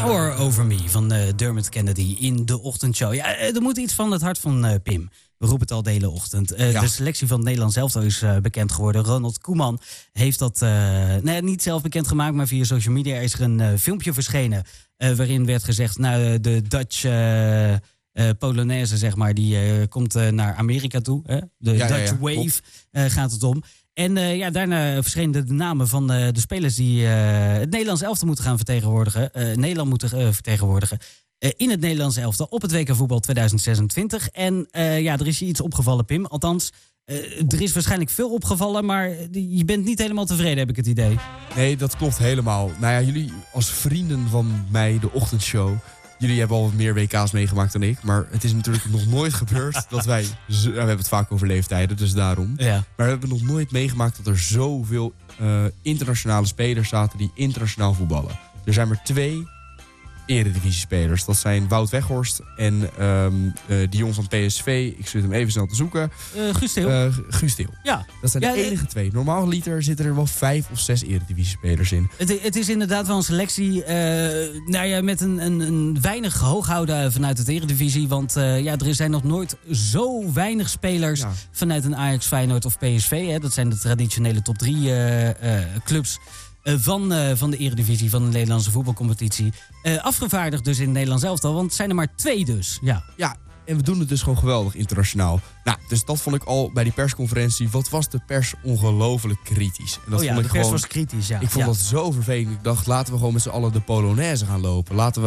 Power Over Me van Dermot Kennedy in de ochtendshow. Ja, er moet iets van het hart van Pim. We roepen het al de hele ochtend. De selectie van het Nederlands elftal is bekend geworden. Ronald Koeman heeft dat niet zelf bekendgemaakt, maar via social media is er een filmpje verschenen waarin werd gezegd, de Dutch Polonaise, zeg maar, die komt naar Amerika toe. Hè? De Dutch Wave gaat het om. En daarna verschenen de namen van de spelers die het Nederlands elftal moeten gaan vertegenwoordigen. Nederland moeten vertegenwoordigen. In het Nederlands elftal op het WK voetbal 2026. En er is je iets opgevallen, Pim. Althans, er is waarschijnlijk veel opgevallen, maar je bent niet helemaal tevreden, heb ik het idee. Nee, dat klopt helemaal. Nou ja, jullie als vrienden van mij, de ochtendshow, jullie hebben al wat meer WK's meegemaakt dan ik. Maar het is natuurlijk nog nooit gebeurd dat wij... we hebben het vaak over leeftijden, dus daarom. Ja. Maar we hebben nog nooit meegemaakt dat er zoveel internationale spelers zaten die internationaal voetballen. Er zijn maar 2 Eredivisie-spelers. Dat zijn Wout Weghorst en die jongen van PSV. Ik zit hem even snel te zoeken. Guus Til. Guus Til. Ja. Dat zijn de enige 2. Normaal zitten er wel 5 of 6 Eredivisie-spelers in. Het is inderdaad wel een selectie met een weinig hooghouden vanuit het Eredivisie. Want er zijn nog nooit zo weinig spelers vanuit een Ajax, Feyenoord of PSV. Hè. Dat zijn de traditionele top 3 clubs. Van de Eredivisie, van de Nederlandse voetbalcompetitie. Afgevaardigd dus in het Nederlands elftal, want het zijn er maar 2 dus. Ja, en we doen het dus gewoon geweldig internationaal. Nou, dus dat vond ik al bij die persconferentie. Wat was de pers ongelooflijk kritisch. En dat vond ik de pers was kritisch, ja. Ik vond dat zo vervelend. Ik dacht, laten we gewoon met z'n allen de Polonaise gaan lopen. Laten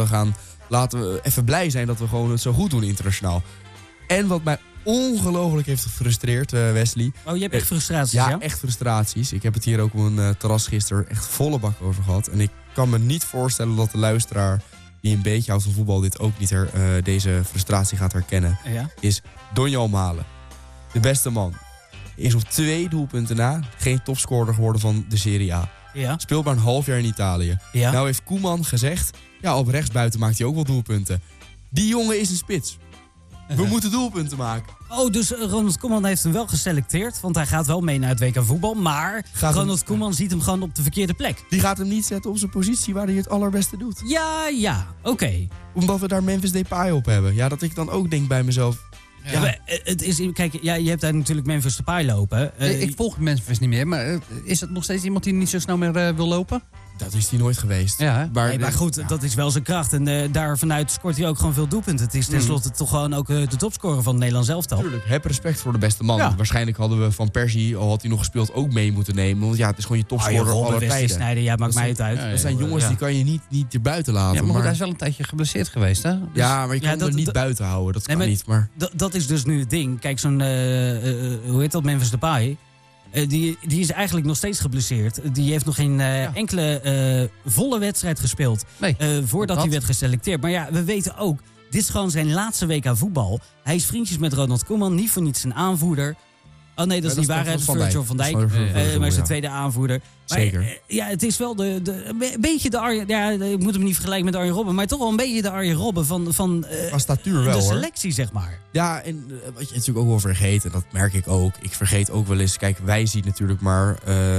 we even blij zijn dat we gewoon het zo goed doen internationaal. En wat mij ongelooflijk heeft gefrustreerd, Wesley. Oh, je hebt echt frustraties, ja? Echt frustraties. Ik heb het hier ook op een terras gisteren echt volle bak over gehad. En ik kan me niet voorstellen dat de luisteraar die een beetje houdt van voetbal dit ook niet deze frustratie gaat herkennen. Ja? Is Donjan Malen. De beste man. Is op 2 doelpunten na geen topscorer geworden van de Serie A. Ja? Speelt maar een half jaar in Italië. Ja? Nou heeft Koeman gezegd, op rechtsbuiten maakt hij ook wel doelpunten. Die jongen is een spits. We moeten doelpunten maken. Oh, dus Ronald Koeman heeft hem wel geselecteerd. Want hij gaat wel mee naar het WK voetbal. Maar Ronald Koeman ziet hem gewoon op de verkeerde plek. Die gaat hem niet zetten op zijn positie waar hij het allerbeste doet. Ja, oké. Omdat we daar Memphis Depay op hebben. Ja, dat ik dan ook denk bij mezelf. Ja. Maar het is, kijk, je hebt daar natuurlijk Memphis Depay lopen. Ik volg Memphis niet meer. Maar is het nog steeds iemand die niet zo snel meer wil lopen? Dat is hij nooit geweest. Ja, maar goed, dat is wel zijn kracht. En daar vanuit scoort hij ook gewoon veel doelpunten. Het is tenslotte toch gewoon ook de topscorer van het Nederlands elftal. Tuurlijk, heb respect voor de beste man. Ja. Waarschijnlijk hadden we Van Persie, al had hij nog gespeeld, ook mee moeten nemen. Want het is gewoon je topscorer aller tijden. Snijden, maakt mij het uit. Dat zijn jongens die kan je niet erbuiten laten. Ja, maar hij is wel een tijdje geblesseerd geweest, hè? Dus... Ja, maar je kan hem niet buiten houden. Dat kan niet. Maar... Dat is dus nu het ding. Kijk, zo'n, hoe heet dat, Memphis Depay... Die is eigenlijk nog steeds geblesseerd. Die heeft nog geen enkele volle wedstrijd gespeeld. Voordat hij werd geselecteerd. Maar we weten ook, dit is gewoon zijn laatste WK voetbal. Hij is vriendjes met Ronald Koeman. Niet voor niets zijn aanvoerder. Oh nee, dat is niet waar. Het is Virgil van Dijk. Maar zijn tweede aanvoerder. Zeker. Maar, het is wel een beetje de Arjen... Ja, ik moet hem niet vergelijken met Arjen Robben. Maar toch wel een beetje de Arjen Robben van statuur wel, de selectie, zeg maar. Ja, en wat je natuurlijk ook wel vergeet, en dat merk ik ook. Ik vergeet ook wel eens... Kijk, wij zien natuurlijk maar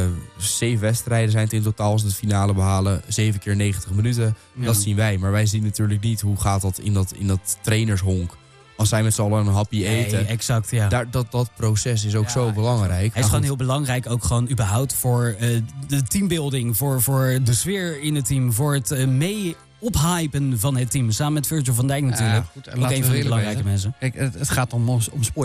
7 wedstrijden zijn het in totaal als we de finale behalen. 7 keer 90 minuten. Ja. Dat zien wij. Maar wij zien natuurlijk niet hoe gaat dat in dat trainershonk. Als zij met z'n allen een happy eten. Exact, ja. Dat proces is ook zo belangrijk. Hij is gewoon heel belangrijk, ook gewoon überhaupt voor de teambuilding. Voor de sfeer in het team. Voor het mee ophypen van het team. Samen met Virgil van Dijk natuurlijk. Goed, ook een van de belangrijke mensen. Kijk, het gaat om sport.